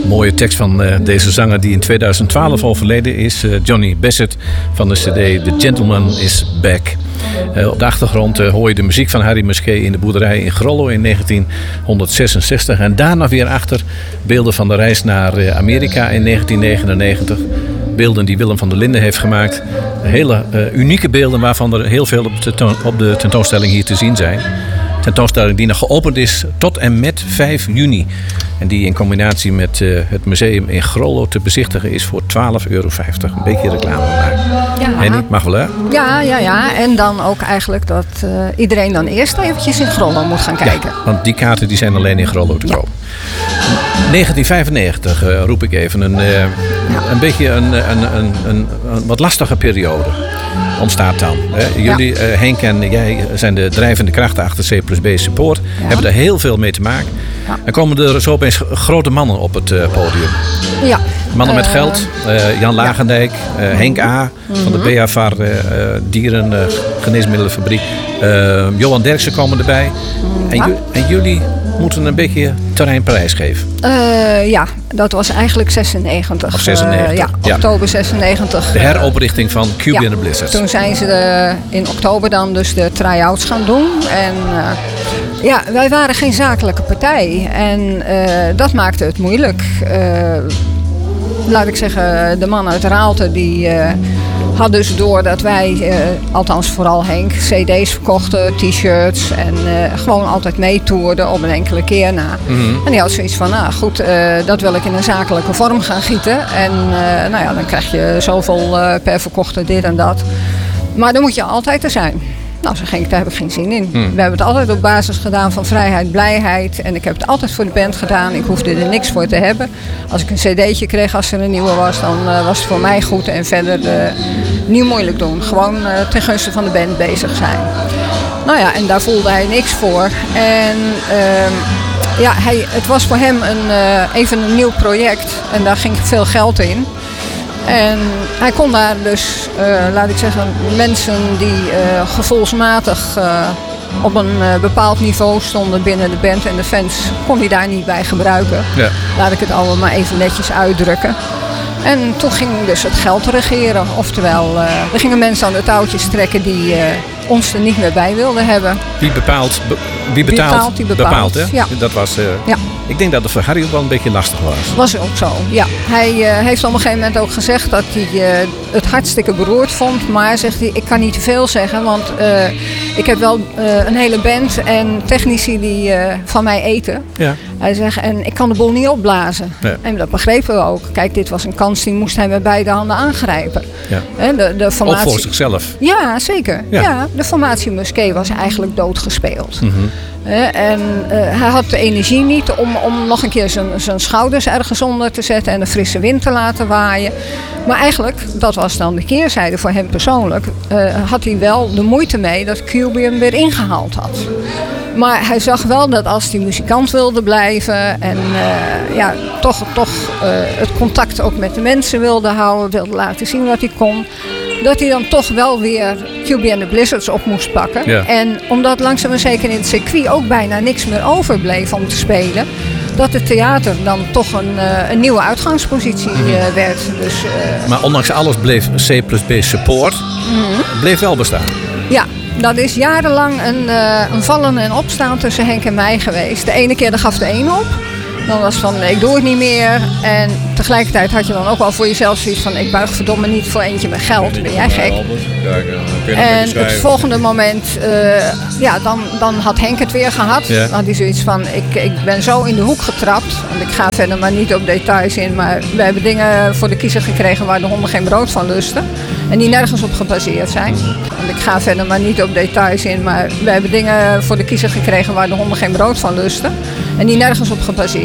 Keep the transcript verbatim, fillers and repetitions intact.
Mooie tekst van uh, deze zanger die in tweeduizend twaalf overleden is. Uh, Johnny Bassett van de cd The Gentleman is Back. Uh, op de achtergrond uh, hoor je de muziek van Harry Musquet in de boerderij in Grollo in negentien zesenzestig. En daarna weer achter beelden van de reis naar uh, Amerika in negentien negenennegentig. Beelden die Willem van der Linden heeft gemaakt. Hele uh, unieke beelden waarvan er heel veel op de, tentoon- op de tentoonstelling hier te zien zijn. Tentoonstelling die nog geopend is tot en met vijf juni. En die in combinatie met uh, het museum in Grollo te bezichtigen is voor twaalf euro vijftig. Een beetje reclame maken. Ja. En niet mag wel, hè? Ja, ja, ja. En dan ook eigenlijk dat uh, iedereen dan eerst eventjes in Grollo moet gaan kijken. Ja, want die kaarten die zijn alleen in Grollo te koop. Ja. negentien vijfennegentig uh, roep ik even. Een, uh, ja. een beetje een, een, een, een, een wat lastige periode ontstaat dan. Hè? Jullie, ja. uh, Henk en jij, zijn de drijvende krachten achter C plus B Support. Ja. Hebben er heel veel mee te maken. Ja. En komen er zo opeens grote mannen op het uh, podium. Ja. Mannen met uh, geld. Uh, Jan Lagendijk, uh, Henk A. Mm-hmm. van de B A V A R uh, Dieren uh, Geneesmiddelenfabriek. Uh, Johan Derksen komen erbij. Mm, en, ja. ju- en jullie moeten een beetje terrein prijsgeven. Uh, ja, dat was eigenlijk zesennegentig. Of zesennegentig. Uh, ja, ja, oktober zesennegentig. De heroprichting van Q B ja, and the Blizzards. Toen zijn ze de, in oktober dan dus de try-outs gaan doen. En uh, ja, wij waren geen zakelijke partij. En uh, dat maakte het moeilijk. Uh, laat ik zeggen, de man uit Raalte die... Uh, had dus door dat wij, uh, althans vooral Henk, cd's verkochten, t-shirts en uh, gewoon altijd meetoerden op een enkele keer na. Mm-hmm. En die had zoiets van, nou goed, uh, dat wil ik in een zakelijke vorm gaan gieten. En uh, nou ja, dan krijg je zoveel uh, per verkochte dit en dat. Maar dan moet je altijd er zijn. Nou, zo Henk, daar heb ik geen zin in. Hmm. We hebben het altijd op basis gedaan van vrijheid, blijheid. En ik heb het altijd voor de band gedaan. Ik hoefde er niks voor te hebben. Als ik een cd'tje kreeg, als er een nieuwe was, dan uh, was het voor mij goed. En verder uh, niet moeilijk doen. Gewoon uh, ten gunste van de band bezig zijn. Nou ja, en daar voelde hij niks voor. En uh, ja, hij, het was voor hem een, uh, even een nieuw project. En daar ging veel geld in. En hij kon daar dus, uh, laat ik zeggen, mensen die uh, gevoelsmatig uh, op een uh, bepaald niveau stonden binnen de band en de fans, kon hij daar niet bij gebruiken. Ja. Laat ik het allemaal maar even netjes uitdrukken. En toen ging dus het geld regeren. Oftewel, uh, er gingen mensen aan de touwtjes trekken die uh, ons er niet meer bij wilden hebben. Wie bepaalt, be, wie betaalt, wie betaalt, die bepaalt. bepaalt hè? Ja. Dat was, uh, ja. Ik denk dat het voor Harry ook wel een beetje lastig was. Was ook zo, ja. Hij uh, heeft op een gegeven moment ook gezegd dat hij uh, het hartstikke beroerd vond. Maar zegt hij, ik kan niet te veel zeggen, want uh, ik heb wel uh, een hele band en technici die uh, van mij eten. Ja. Hij zegt, en ik kan de boel niet opblazen. Ja. En dat begrepen we ook. Kijk, dit was een kans, die moest hij met beide handen aangrijpen. Ja. De, de formatie... Ook voor zichzelf. Ja, zeker. Ja. Ja, de formatie Musquet was eigenlijk doodgespeeld. Mm-hmm. En uh, hij had de energie niet om, om nog een keer zijn, zijn schouders ergens onder te zetten en een frisse wind te laten waaien. Maar eigenlijk, dat was dan de keerzijde voor hem persoonlijk, uh, had hij wel de moeite mee dat Q B hem weer ingehaald had. Maar hij zag wel dat als hij muzikant wilde blijven en uh, ja, toch, toch uh, het contact ook met de mensen wilde houden, wilde laten zien wat hij kon, dat hij dan toch wel weer Q B and the Blizzards op moest pakken. Ja. En omdat langzaam en zeker in het circuit ook bijna niks meer overbleef om te spelen, dat het theater dan toch een, uh, een nieuwe uitgangspositie uh, werd. Dus, uh, maar ondanks alles bleef C plus B Support mm-hmm. bleef wel bestaan. Ja, dat is jarenlang een, uh, een vallen en opstaan tussen Henk en mij geweest. De ene keer gaf de een op. Dan was het van, ik doe het niet meer. En tegelijkertijd had je dan ook wel voor jezelf zoiets van, ik buig verdomme niet voor eentje met geld. Ben jij gek? En het volgende moment, uh, ja, dan, dan had Henk het weer gehad. Ja. Dan had hij zoiets van, ik, ik ben zo in de hoek getrapt. En ik ga verder maar niet op details in. Maar we hebben dingen voor de kiezer gekregen waar de honden geen brood van lusten. En die nergens op gebaseerd zijn. En ik ga verder maar niet op details in. Maar we hebben dingen voor de kiezer gekregen waar de honden geen brood van lusten. En die nergens op gebaseerd